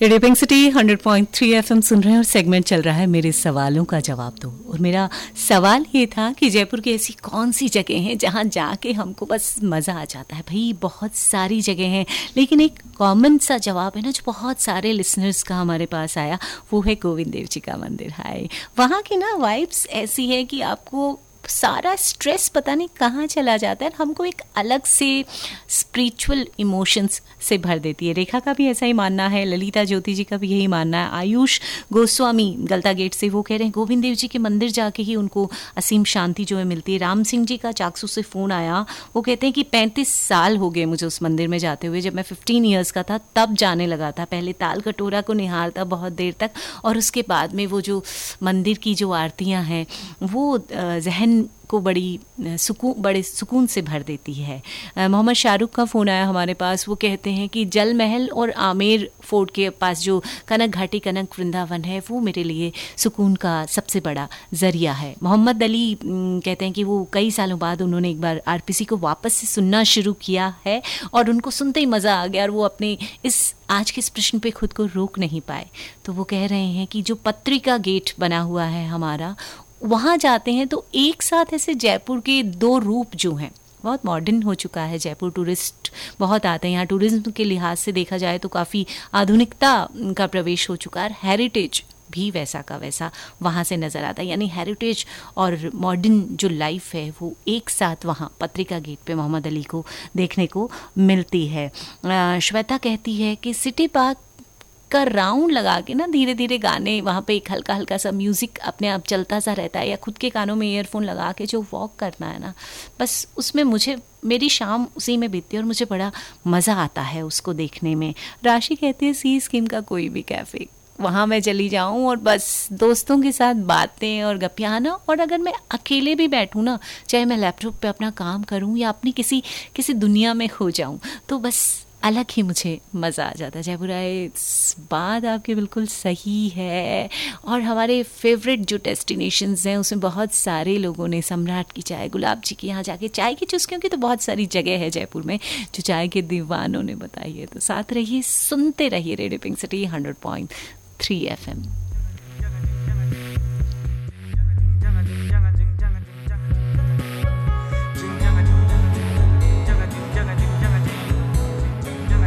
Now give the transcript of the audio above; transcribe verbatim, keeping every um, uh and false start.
Radio pink city hundred point three FM सुन रहे हैं और सेगमेंट चल रहा है मेरे सवालों का जवाब दो। और मेरा सवाल ये था कि जयपुर की ऐसी कौन सी जगह हैं जहाँ जाके हमको बस मज़ा आ जाता है। भाई बहुत सारी जगह हैं, लेकिन एक कॉमन सा जवाब है ना जो बहुत सारे लिसनर्स का हमारे पास आया, वो है गोविंद देव जी का मंदिर। हाय, वहाँ की ना वाइब्स ऐसी है कि आपको सारा स्ट्रेस पता नहीं कहाँ चला जाता है, हमको एक अलग से स्पिरिचुअल इमोशंस से भर देती है। रेखा का भी ऐसा ही मानना है, ललिता ज्योति जी का भी यही मानना है। आयुष गोस्वामी गलता गेट से वो कह रहे हैं गोविंद देव जी के मंदिर जाके ही उनको असीम शांति जो है मिलती है। राम सिंह जी का चाकसू से फ़ोन आया, वो कहते हैं कि पैंतीस साल हो गए मुझे उस मंदिर में जाते हुए। जब मैं फिफ्टीन ईयर्स का था तब जाने लगा था, पहले ताल कटोरा को निहारता बहुत देर तक, और उसके बाद में वो जो मंदिर की जो आरतियाँ हैं वो जहन को बड़ी सुकून बड़े सुकून से भर देती है। मोहम्मद शाहरुख का फ़ोन आया हमारे पास, वो कहते हैं कि जल महल और आमेर फोर्ट के पास जो कनक घाटी कनक वृंदावन है वो मेरे लिए सुकून का सबसे बड़ा ज़रिया है। मोहम्मद अली कहते हैं कि वो कई सालों बाद उन्होंने एक बार आरपीसी को वापस से सुनना शुरू किया है और उनको सुनते ही मज़ा आ गया और वो अपने इस आज के इस प्रश्न पे खुद को रोक नहीं पाए। तो वो कह रहे हैं कि जो पत्रिका गेट बना हुआ है हमारा, वहाँ जाते हैं तो एक साथ ऐसे जयपुर के दो रूप जो हैं, बहुत मॉडर्न हो चुका है जयपुर, टूरिस्ट बहुत आते हैं यहाँ। टूरिज्म के लिहाज से देखा जाए तो काफ़ी आधुनिकता का प्रवेश हो चुका है, हेरिटेज भी वैसा का वैसा वहाँ से नज़र आता है। यानी हेरिटेज और मॉडर्न जो लाइफ है वो एक साथ वहाँ पत्रिका गेट पे मोहम्मद अली को देखने को मिलती है। श्वेता कहती है कि सिटी पार्क का राउंड लगा के ना धीरे धीरे गाने, वहाँ पे एक हल्का हल्का सा म्यूज़िक अपने आप चलता सा रहता है, या खुद के कानों में ईयरफोन लगा के जो वॉक करना है ना, बस उसमें मुझे मेरी शाम उसी में बीतती है और मुझे बड़ा मज़ा आता है उसको देखने में। राशि कहती है सी स्कीम का कोई भी कैफ़े, वहाँ मैं चली जाऊँ और बस दोस्तों के साथ बातें और गपियाना, और अगर मैं अकेले भी बैठूँ ना, चाहे मैं लैपटॉप पे अपना काम करूँ या अपनी किसी किसी दुनिया में खो जाऊँ, तो बस अलग ही मुझे मज़ा आ जाता है। जयपुर आए, बात आपकी बिल्कुल सही है। और हमारे फेवरेट जो डेस्टिनेशंस हैं उसमें बहुत सारे लोगों ने सम्राट की चाय, गुलाब जी के यहाँ जाके चाय की चुस्कियों की तो बहुत सारी जगह है जयपुर में जो चाय के दीवानों ने बताई है। तो साथ रहिए, सुनते रहिए radio pink city hundred point three F M.